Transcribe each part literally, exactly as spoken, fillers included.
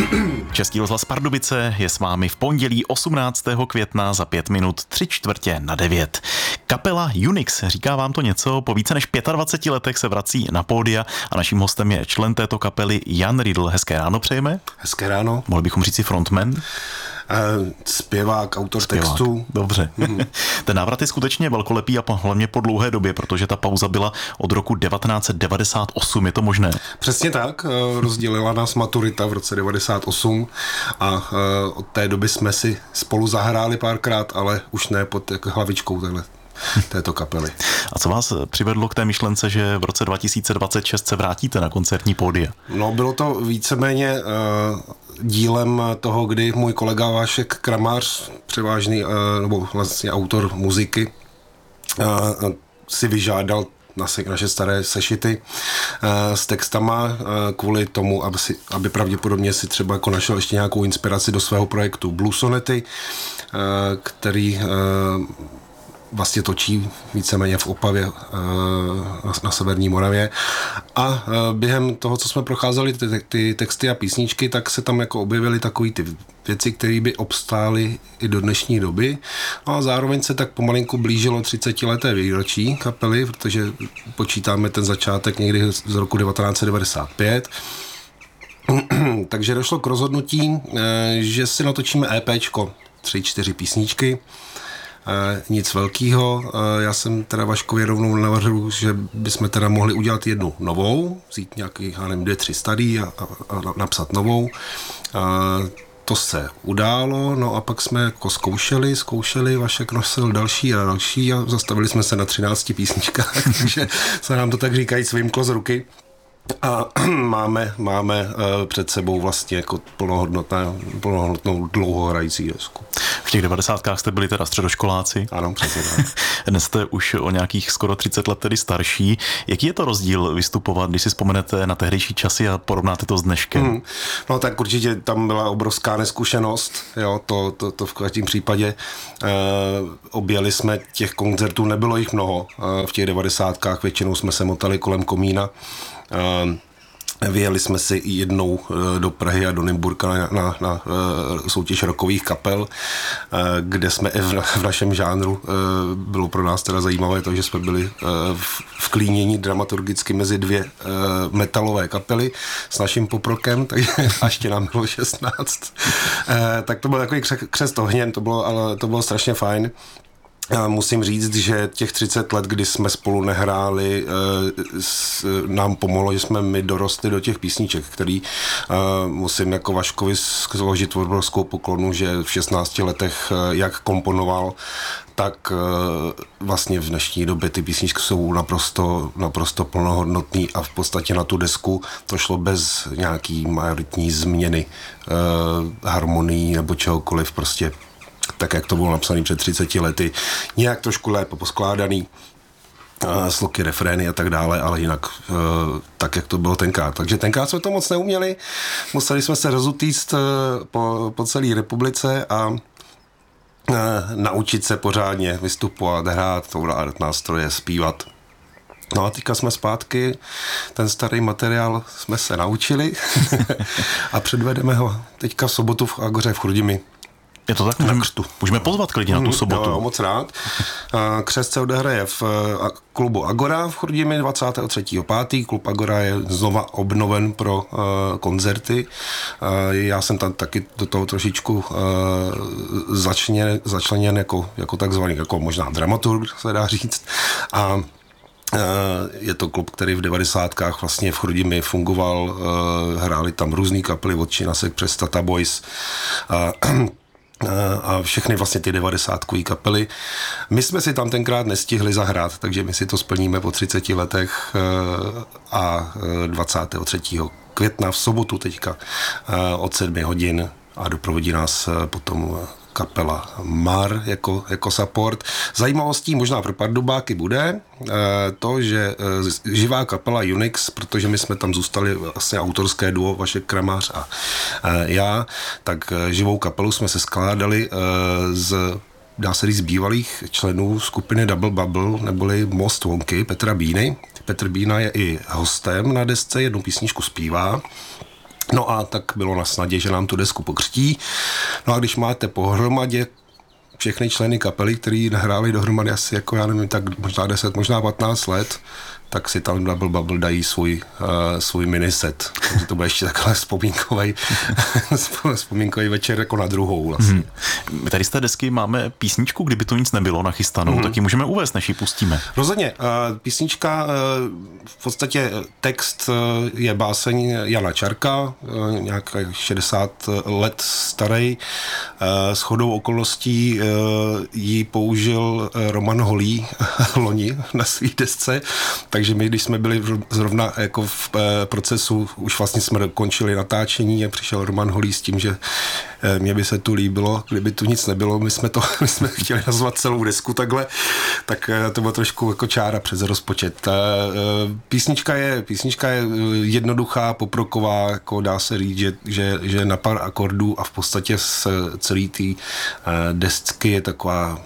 Český rozhlas Pardubice je s vámi v pondělí osmnáctého května za pět minut tři čtvrtě na devět. Kapela Unix, říká vám to něco? Po více než dvaceti pěti letech se vrací na pódia a naším hostem je člen této kapely Jan Riedl. Hezké ráno přejeme. Hezké ráno. Mohli bychom říct si frontman? Uh, zpěvák, autor zpěvák. textu. Dobře. Mm. Ten návrat je skutečně velkolepý a hlavně po dlouhé době, protože ta pauza byla od roku devatenáct set devadesát osm, je to možné? Přesně tak, rozdělila nás maturita v roce devadesát osm a uh, od té doby jsme si spolu zahráli párkrát, ale už ne pod hlavičkou téhle této kapely. A co vás přivedlo k té myšlence, že v roce dva tisíce dvacet šest se vrátíte na koncertní pódia? No, bylo to víceméně uh, dílem toho, kdy můj kolega Vašek Kramář, převážný, uh, nebo vlastně autor muziky, uh, si vyžádal naše staré sešity uh, s textama uh, kvůli tomu, aby, si, aby pravděpodobně si třeba jako našel ještě nějakou inspiraci do svého projektu Blues Sonety, uh, který uh, vlastně točí víceméně v Opavě na, na severní Moravě. A během toho, co jsme procházeli ty, ty texty a písničky, tak se tam jako objevily takové ty věci, které by obstály i do dnešní doby. No a zároveň se tak pomalinku blížilo třicetileté výročí kapely, protože počítáme ten začátek někdy z roku devatenáct set devadesát pět. Takže došlo k rozhodnutí, že si natočíme EPčko, tři, čtyři písničky. Uh, nic velkýho. Uh, já jsem teda Vaškovi rovnou navrhl, že bychom teda mohli udělat jednu novou, vzít nějaký, já nevím, dvě, tři starý a, a, a napsat novou. Uh, to se událo, no a pak jsme jako zkoušeli, zkoušeli, Vašek nosil další a další a zastavili jsme se na třinácti písničkách, takže se nám to tak říkají vymklo z ruky. A máme, máme uh, před sebou vlastně jako plnohodnotnou dlouhohrající desku. V těch devadesátkách jste byli teda středoškoláci. Ano, přesně tak. Dnes jste už o nějakých skoro třicet let tedy starší. Jaký je to rozdíl vystupovat, když si vzpomenete na tehdejší časy a porovnáte to s dneškem? Hmm. No tak určitě tam byla obrovská neskušenost, jo, to, to, to v každém případě. E, objeli jsme těch koncertů, nebylo jich mnoho e, v těch devadesátkách, většinou jsme se motali kolem komína. E, Vyjeli jsme si jednou do Prahy a do Nymburka na, na, na soutěž rockových kapel, kde jsme i v, v našem žánru, bylo pro nás teda zajímavé to, že jsme byli vklíněni dramaturgicky mezi dvě metalové kapely s naším poprokem, takže a ještě nám bylo šestnáct. Tak to byl takový křest ohněm, to bylo, ale to bylo strašně fajn. Musím říct, že těch třicet let, kdy jsme spolu nehráli, nám pomohlo, že jsme my dorostli do těch písniček, který musím jako Vaškovi složit obrovskou poklonu, že v šestnácti letech jak komponoval, tak vlastně v dnešní době ty písničky jsou naprosto, naprosto plnohodnotný a v podstatě na tu desku to šlo bez nějaký majoritní změny harmonií nebo čehokoliv, prostě tak, jak to bylo napsané před třiceti lety, nějak trošku lépe poskládaný, sloky, refrény a tak dále, ale jinak tak, jak to bylo tenkrát. Takže tenkrát jsme to moc neuměli, museli jsme se rozutíct po, po celé republice a naučit se pořádně vystupovat, hrát, ovládat nástroje, zpívat. No a teďka jsme zpátky, ten starý materiál jsme se naučili a předvedeme ho teďka v sobotu v Agoře v Chrudimi. Je to tak? Můžeme, můžeme pozvat klidně na tu sobotu. Jo, moc rád. Křest se odehraje v klubu Agora v Chrudimi dvacátého třetího pátého Klub Agora je znova obnoven pro uh, koncerty. Uh, já jsem tam taky do toho trošičku uh, začněn, začleněn jako, jako takzvaný, jako možná dramaturg, se dá říct. A je to klub, který v devadesátkách vlastně v Chrudimi fungoval. Hráli tam různý kapely od Činasek přes Tata Boys. A všechny vlastně ty devadesátkové kapely. My jsme si tam tenkrát nestihli zahrát, takže my si to splníme po třiceti letech a dvacátého třetího května v sobotu teďka od sedmi hodin a doprovodí nás potom kapela Mar jako, jako support. Zajímavostí možná pro Pardubáky bude to, že živá kapela Unix, protože my jsme tam zůstali vlastně autorské duo Vašek Kramář a já, tak živou kapelu jsme se skládali z, dá se říct, bývalých členů skupiny Double Bubble, neboli Most Wonky, Petra Bíny. Petr Bína je i hostem na desce, jednu písničku zpívá. No a tak bylo na snadě, že nám tu desku pokřtí. No a když máte pohromadě všechny členy kapely, který nahráli dohromady asi jako, já nevím, tak možná deset, možná patnáct let, tak si tam Double Bubble dají svůj, uh, svůj miniset. Takže to bude ještě takhle vzpomínkový vzpomínkový večer jako na druhou vlastně. Hmm. My tady z té desky máme písničku, kdyby to nic nebylo, nachystanou, hmm. tak ji můžeme uvést, než ji pustíme. Rozhodně. Uh, písnička, uh, v podstatě text uh, je báseň Jana Čarka, uh, nějak šedesát let starý. Uh, shodou okolností uh, ji použil Roman Holý loni na svý desce. Takže my, když jsme byli zrovna jako v procesu, už vlastně jsme dokončili natáčení a přišel Roman Holý s tím, že mně by se tu líbilo, kdyby tu nic nebylo, my jsme to, my jsme chtěli nazvat celou desku takhle, tak to bylo trošku jako čára přes rozpočet. Písnička je, písnička je jednoduchá, poproková, jako dá se říct, že, že, že na pár akordů a v podstatě z celý té desky je taková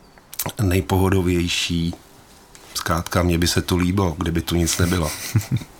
nejpohodovější. Zkrátka, mně by se tu líbilo, kdyby tu nic nebylo.